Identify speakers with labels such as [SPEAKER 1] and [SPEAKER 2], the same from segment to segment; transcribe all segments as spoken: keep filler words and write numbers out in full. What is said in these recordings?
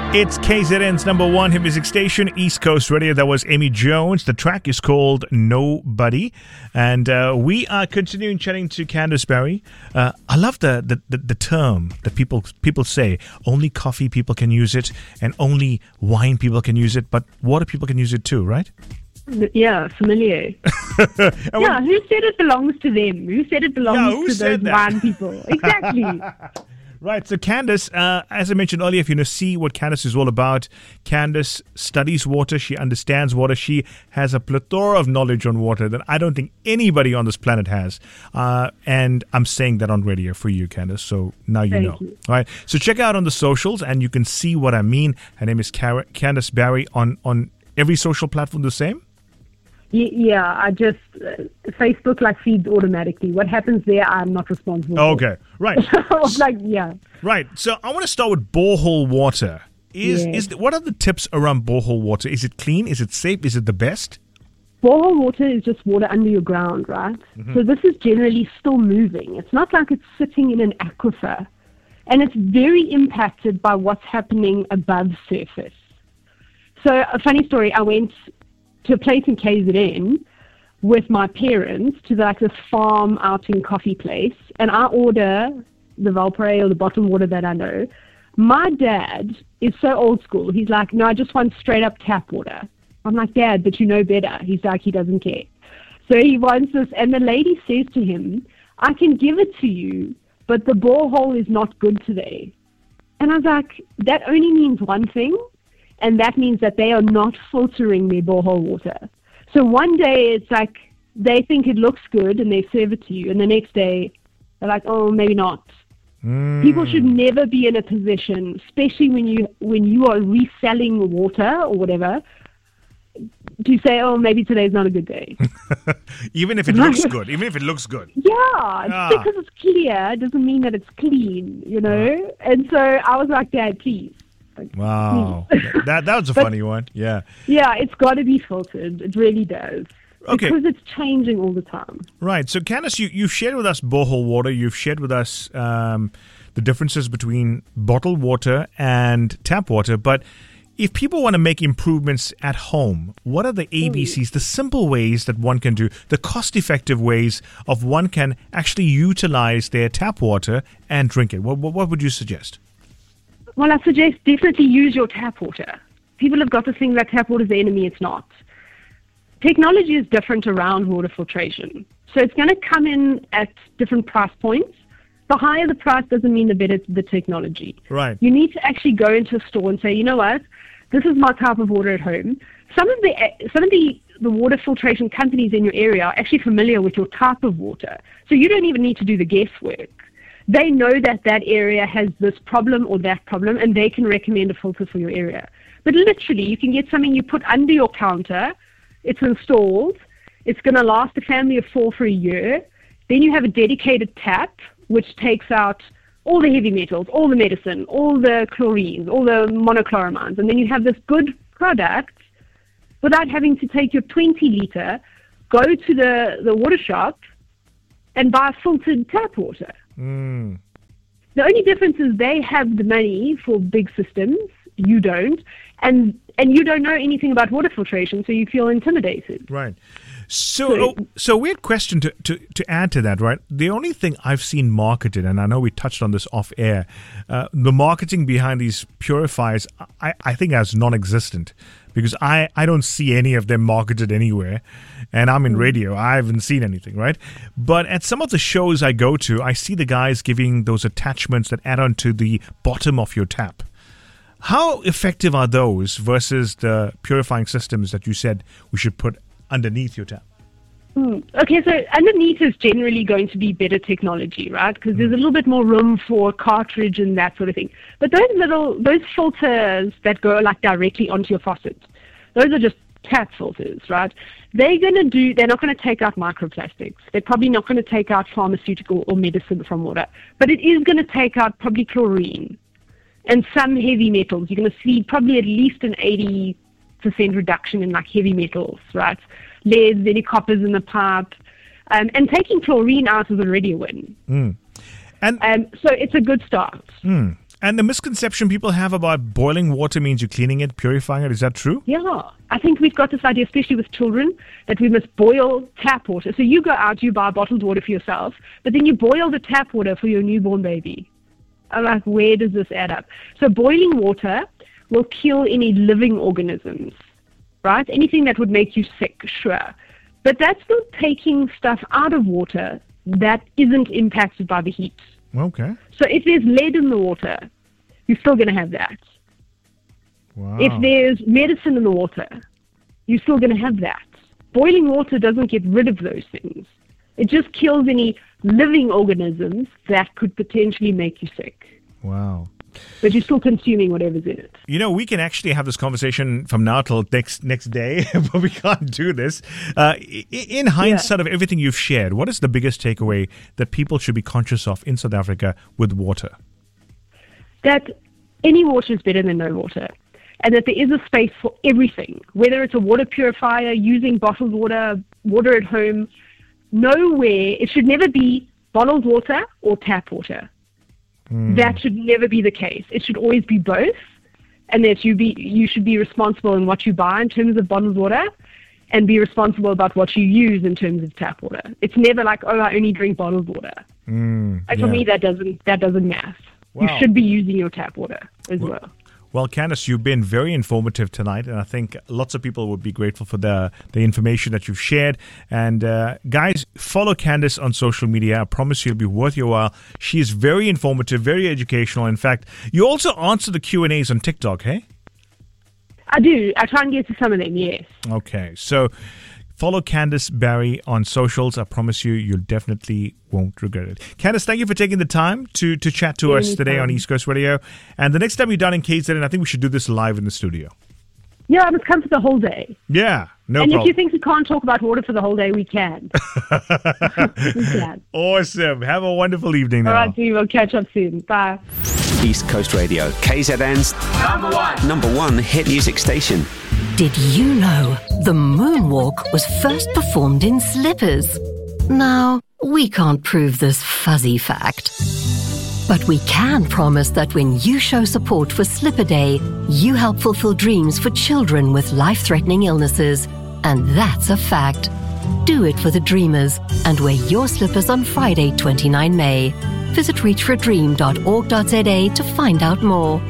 [SPEAKER 1] It's K Z N's number one hit music station, East Coast Radio. That was Amy Jones. The track is called Nobody. And uh, we are continuing chatting to Candice Berry. Uh, I love the, the, the, the term that people people say. Only coffee people can use it, and only wine people can use it, but water people can use it too, right?
[SPEAKER 2] Yeah, familiar. Yeah, who said it belongs to them? Who said it belongs
[SPEAKER 1] Yeah, who
[SPEAKER 2] to
[SPEAKER 1] said
[SPEAKER 2] those
[SPEAKER 1] that?
[SPEAKER 2] wine people? Exactly.
[SPEAKER 1] Right, so Candice, uh, as I mentioned earlier, if you want to see what Candice is all about, Candice studies water, she understands water, she has a plethora of knowledge on water that I don't think anybody on this planet has. Uh, and I'm saying that on radio for you, Candice, so now you
[SPEAKER 2] Thank
[SPEAKER 1] know.
[SPEAKER 2] you.
[SPEAKER 1] All right, so check her out on the socials and you can see what I mean. Her name is Car- Candice Berry on, on every social platform the same?
[SPEAKER 2] Y- Yeah, I just, uh, Facebook like feeds automatically. What happens there, I'm not responsible for.
[SPEAKER 1] Okay, right.
[SPEAKER 2] Like, yeah.
[SPEAKER 1] Right, so I want to start with borehole water. Is
[SPEAKER 2] Yes.
[SPEAKER 1] is What are the tips around borehole water? Is it clean? Is it safe? Is it the best?
[SPEAKER 2] Borehole water is just water under your ground, right? So this is generally still moving. It's not like it's sitting in an aquifer. And it's very impacted by what's happening above surface. So a funny story, I went to a place in K Z N with my parents to like this farm outing coffee place, and I order the Valparaiso, the bottled water that I know. My dad is so old school. He's like, no, I just want straight up tap water. I'm like, Dad, but you know better. He's like, he doesn't care. So he wants this, and the lady says to him, I can give it to you, but the borehole is not good today. And I was like, that only means one thing, and that means that they are not filtering their borehole water. So one day it's like they think it looks good and they serve it to you, and the next day they're like, oh, maybe not.
[SPEAKER 1] Mm.
[SPEAKER 2] People should never be in a position, especially when you when you are reselling water or whatever, to say, oh, maybe today's not a good day.
[SPEAKER 1] Even if it looks good. Even if it looks good.
[SPEAKER 2] Yeah,
[SPEAKER 1] Ah.
[SPEAKER 2] just because it's clear doesn't mean that it's clean, you know? And so I was like, Dad, please. Like,
[SPEAKER 1] Wow.
[SPEAKER 2] please.
[SPEAKER 1] that that was a
[SPEAKER 2] But-
[SPEAKER 1] funny one. Yeah.
[SPEAKER 2] Yeah, it's got to be filtered. It really does.
[SPEAKER 1] Okay.
[SPEAKER 2] Because it's changing all the time.
[SPEAKER 1] Right. So, Candice, you, you've shared with us borehole water. You've shared with us um, the differences between bottled water and tap water. But if people want to make improvements at home, what are the A B Cs, the simple ways that one can do, the cost-effective ways of one can actually utilize their tap water and drink it? What, what, what would you suggest?
[SPEAKER 2] Well, I suggest definitely use your tap water. People have got to think that tap water is the enemy. It's not. Technology is different around water filtration. So it's going to come in at different price points. The higher the price doesn't mean the better the technology.
[SPEAKER 1] Right.
[SPEAKER 2] You need to actually go into a store and say, you know what, this is my type of water at home. Some of the some of the, the water filtration companies in your area are actually familiar with your type of water. So you don't even need to do the guesswork. They know that that area has this problem or that problem, and they can recommend a filter for your area. But literally, you can get something you put under your counter. It's installed. It's going to last a family of four for a year. Then you have a dedicated tap, which takes out all the heavy metals, all the medicine, all the chlorines, all the monochloramines. And then you have this good product without having to take your twenty liter, go to the, the water shop, and buy filtered tap water.
[SPEAKER 1] Mm.
[SPEAKER 2] The only difference is they have the money for big systems. You don't. And and you don't know anything about water filtration, so you feel intimidated.
[SPEAKER 1] Right. So, oh, so weird question to, to, to add to that, right? The only thing I've seen marketed, and I know we touched on this off air, uh, the marketing behind these purifiers, I, I think as non-existent, because I, I don't see any of them marketed anywhere, and I'm in radio. I haven't seen anything, right? But at some of the shows I go to, I see the guys giving those attachments that add on to the bottom of your tap. How effective are those versus the purifying systems that you said we should put underneath your tap?
[SPEAKER 2] Mm. Okay, so underneath is generally going to be better technology, right? Because mm. there's a little bit more room for cartridge and that sort of thing. But those little, those filters that go like directly onto your faucet, those are just tap filters, right? They're going to do, they're not going to take out microplastics. They're probably not going to take out pharmaceutical or medicine from water. But it is going to take out probably chlorine and some heavy metals. You're going to see probably at least an eighty percent reduction in like heavy metals, right? Leads, any coppers in the pipe. Um, and taking chlorine out is already a win.
[SPEAKER 1] Mm. And
[SPEAKER 2] um, so it's a good start.
[SPEAKER 1] Mm. And the misconception people have about boiling water means you're cleaning it, purifying it, is that true?
[SPEAKER 2] Yeah. I think we've got this idea, especially with children, that we must boil tap water. So you go out, you buy bottled water for yourself, but then you boil the tap water for your newborn baby. I'm like, where does this add up? So boiling water will kill any living organisms, right? Anything that would make you sick, sure. But that's not taking stuff out of water that isn't impacted by the heat.
[SPEAKER 1] Okay.
[SPEAKER 2] So if there's lead in the water, you're still going to have that.
[SPEAKER 1] Wow.
[SPEAKER 2] If there's medicine in the water, you're still going to have that. Boiling water doesn't get rid of those things. It just kills any living organisms that could potentially make you sick.
[SPEAKER 1] Wow.
[SPEAKER 2] But you're still consuming whatever's in it.
[SPEAKER 1] You know, we can actually have this conversation from now till next next day, but we can't do this. Uh, in hindsight yeah. of everything you've shared, what is the biggest takeaway that people should be conscious of in South Africa with water?
[SPEAKER 2] That any water is better than no water. And that there is a space for everything, whether it's a water purifier, using bottled water, water at home. Nowhere, it should never be bottled water or tap water. Mm. That should never be the case. It should always be both, and that you be you should be responsible in what you buy in terms of bottled water, and be responsible about what you use in terms of tap water. It's never like, oh, I only drink bottled water.
[SPEAKER 1] Mm,
[SPEAKER 2] and
[SPEAKER 1] yeah.
[SPEAKER 2] for me, that doesn't that doesn't math. Wow. You should be using your tap water as well. well.
[SPEAKER 1] Well, Candice, you've been very informative tonight, and I think lots of people would be grateful for the the information that you've shared. And uh, guys, follow Candice on social media. I promise you it'll be worth your while. She is very informative, very educational. In fact, you also answer the Q and A's on TikTok, hey?
[SPEAKER 2] I do. I try and get to some of them, yes.
[SPEAKER 1] Okay, so follow Candice Barry on socials. I promise you, you definitely won't regret it. Candice, thank you for taking the time to, to chat to us today on East Coast Radio. And the next time you're done in K Z N, I think we should do this live in the studio.
[SPEAKER 2] Yeah, I must come for the whole day.
[SPEAKER 1] Yeah, no
[SPEAKER 2] and
[SPEAKER 1] problem.
[SPEAKER 2] And if you think we can't talk about water for the whole day, we can. we can.
[SPEAKER 1] Awesome. Have a wonderful evening now.
[SPEAKER 2] All right, Steve. We'll catch up soon. Bye.
[SPEAKER 3] East Coast Radio, K Z N's number one, number one hit music station.
[SPEAKER 4] Did you know the moonwalk was first performed in slippers? Now, we can't prove this fuzzy fact. But we can promise that when you show support for Slipper Day, you help fulfill dreams for children with life-threatening illnesses. And that's a fact. Do it for the dreamers and wear your slippers on Friday, the twenty-ninth of May. Visit reach for a dream dot org dot za to find out more.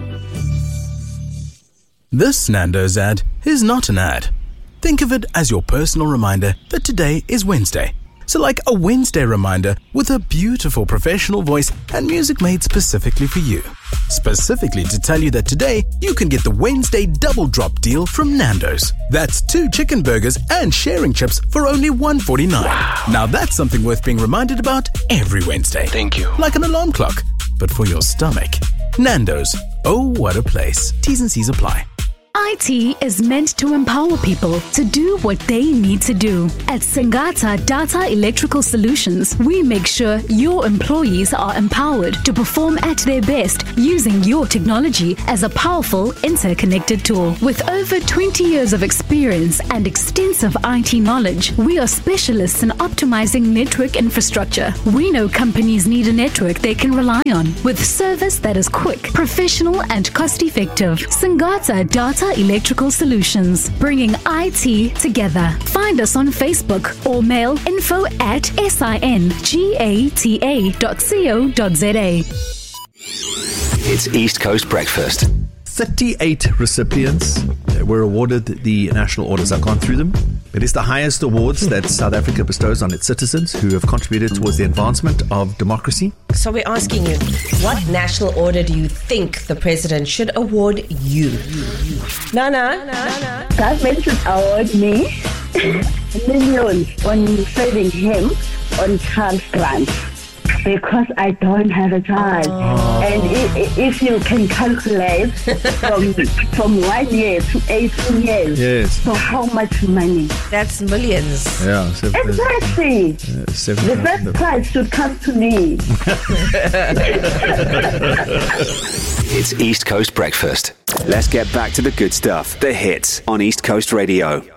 [SPEAKER 5] This Nando's ad is not an ad. Think of it as your personal reminder that today is Wednesday. So like a Wednesday reminder with a beautiful professional voice and music made specifically for you. Specifically to tell you that today you can get the Wednesday double drop deal from Nando's. That's two chicken burgers and sharing chips for only one forty-nine. Wow. Now that's something worth being reminded about every Wednesday.
[SPEAKER 3] Thank you.
[SPEAKER 5] Like an alarm clock, but for your stomach. Nando's. Oh, what a place. T's and C's apply.
[SPEAKER 6] I T is meant to empower people to do what they need to do. At Singata Data Electrical Solutions, we make sure your employees are empowered to perform at their best using your technology as a powerful, interconnected tool. With over twenty years of experience and extensive I T knowledge, we are specialists in optimizing network infrastructure. We know companies need a network they can rely on, with service that is quick, professional, and cost-effective. Singata Data Electrical Solutions, bringing I T together. Find us on Facebook or mail info at singata dot co dot za.
[SPEAKER 3] It's East Coast Breakfast.
[SPEAKER 7] thirty-eight recipients were awarded the National Orders. I've gone through them. It is the highest awards that South Africa bestows on its citizens who have contributed towards the advancement of democracy.
[SPEAKER 8] So we're asking you, what national order do you think the president should award you? Nana? Nana?
[SPEAKER 9] Government should award me millions on saving him on child grants. Because I don't have a child. Oh. And if, if you can calculate from from one year to eighteen years,
[SPEAKER 7] yes.
[SPEAKER 9] So how much money?
[SPEAKER 8] That's millions.
[SPEAKER 7] Yeah. Seven,
[SPEAKER 9] exactly.
[SPEAKER 7] Uh, seven
[SPEAKER 9] the first prize should come to me.
[SPEAKER 3] It's East Coast Breakfast. Let's get back to the good stuff. The hits on East Coast Radio.